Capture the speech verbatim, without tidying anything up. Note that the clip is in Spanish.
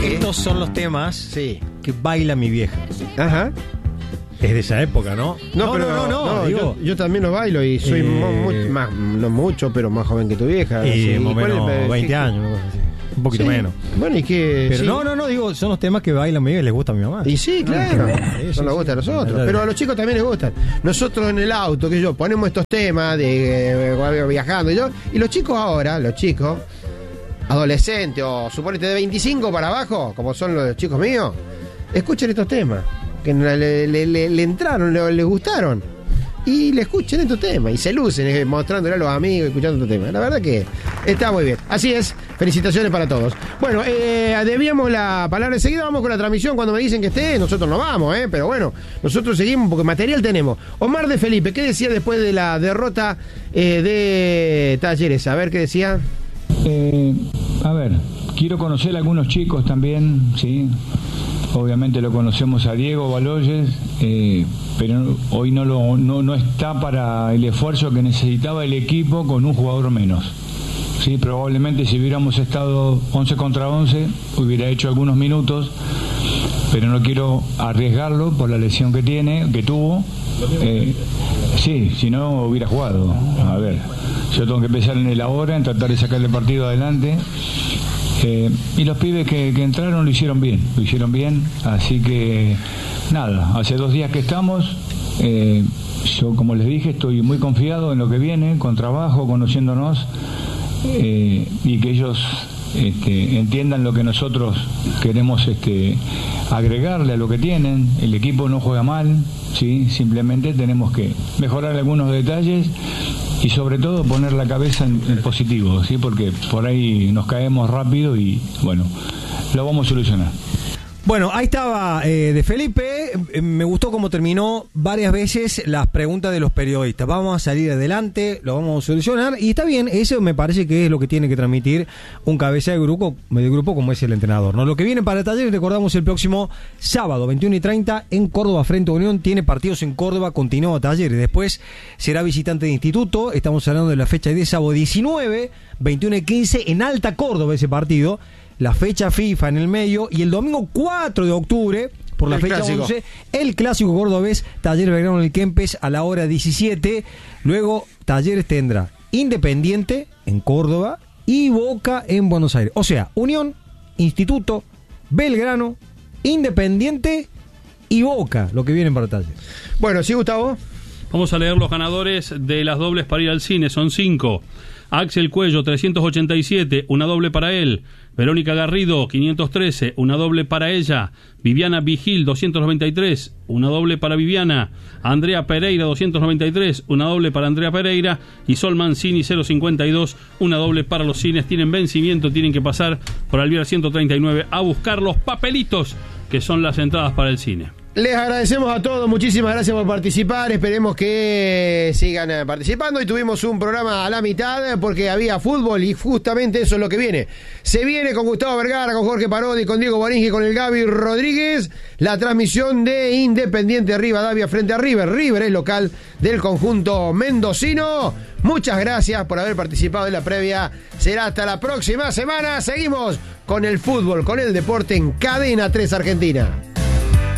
Estos son los temas Sí. que baila mi vieja. Ajá. Es de esa época, ¿no? No, pero no, no, no digo, yo, yo también lo bailo y soy Eh, mo- mu- más, no mucho, pero más joven que tu vieja. y Sí. más o ¿Cuál es- menos qué- veinte años, una cosa así. Un poquito Sí. menos. Bueno, y que. Pero sí. no, no, no, digo, son los temas que baila mi vieja y les gusta a mi mamá. Y sí, claro. Sí, Eso sí, nos sí. gusta a nosotros. Claro. Pero a los chicos también les gustan. Nosotros en el auto, que yo, ponemos estos temas de eh, viajando y yo. Y los chicos ahora, los chicos, adolescentes o suponete de veinticinco para abajo, como son los chicos míos, escuchen estos temas. Que le, le- le- le entraron, le, les gustaron. Y le escuchen estos temas. Y se lucen eh, mostrándole a los amigos, escuchando estos temas. La verdad que está muy bien. Así es. Felicitaciones para todos. Bueno, eh, debíamos la palabra enseguida. Vamos con la transmisión. Cuando me dicen que esté, nosotros no vamos, ¿eh? Pero bueno, nosotros seguimos porque material tenemos. Omar de Felipe, ¿qué decía después de la derrota eh, de Talleres? A ver, ¿qué decía? Eh, a ver, quiero conocer a algunos chicos también, sí. Obviamente lo conocemos a Diego Baloyes, eh, pero hoy no, lo, no, no está para el esfuerzo que necesitaba el equipo con un jugador menos. Sí, probablemente si hubiéramos estado once contra once hubiera hecho algunos minutos, pero no quiero arriesgarlo por la lesión que tiene, que tuvo. Eh, sí, si no hubiera jugado. A ver, yo tengo que pensar en él ahora, en tratar de sacar el partido adelante. Eh, y los pibes que, que entraron lo hicieron bien, lo hicieron bien, así que nada, hace dos días que estamos, eh, yo como les dije estoy muy confiado en lo que viene, con trabajo, conociéndonos, eh, y que ellos este, entiendan lo que nosotros queremos este, agregarle a lo que tienen. El equipo no juega mal, ¿sí? Simplemente tenemos que mejorar algunos detalles y sobre todo poner la cabeza en, en positivo, ¿sí? Porque por ahí nos caemos rápido y bueno, lo vamos a solucionar. Bueno, ahí estaba eh, de Felipe. Eh, me gustó cómo terminó varias veces las preguntas de los periodistas. Vamos a salir adelante, lo vamos a solucionar. Y está bien, eso me parece que es lo que tiene que transmitir un cabeza de grupo, de grupo como es el entrenador, ¿no? Lo que viene para Talleres, recordamos el próximo sábado, veintiuno y treinta, en Córdoba frente a Unión. Tiene partidos en Córdoba, continúa Talleres. Después será visitante de Instituto. Estamos hablando de la fecha de sábado diecinueve, veintiuno y quince, en Alta Córdoba ese partido. La fecha FIFA en el medio y el domingo cuatro de octubre, por la El fecha clásico. once, el clásico cordobés, Talleres Belgrano en el Kempes a la hora diecisiete. Luego Talleres tendrá Independiente en Córdoba y Boca en Buenos Aires. O sea, Unión, Instituto, Belgrano, Independiente y Boca, lo que vienen para Talleres. Bueno, ¿sí, Gustavo? Vamos a leer los ganadores de las dobles para ir al cine, son cinco. Axel Cuello, trescientos ochenta y siete, una doble para él. Verónica Garrido, quinientos trece, una doble para ella. Viviana Vigil, doscientos noventa y tres, una doble para Viviana. Andrea Pereira, doscientos noventa y tres, una doble para Andrea Pereira. Y Sol Mancini, cero cincuenta y dos, una doble para los cines. Tienen vencimiento, tienen que pasar por Alvear ciento treinta y nueve a buscar los papelitos que son las entradas para el cine. Les agradecemos a todos, muchísimas gracias por participar, esperemos que sigan eh, participando. Y tuvimos un programa a la mitad eh, porque había fútbol y justamente eso es lo que viene. Se viene con Gustavo Vergara, con Jorge Parodi, con Diego Boringi, con el Gaby Rodríguez, la transmisión de Independiente Rivadavia frente a River. River es local del conjunto mendocino. Muchas gracias por haber participado en la previa. Será hasta la próxima semana. Seguimos con el fútbol, con el deporte en Cadena tres Argentina.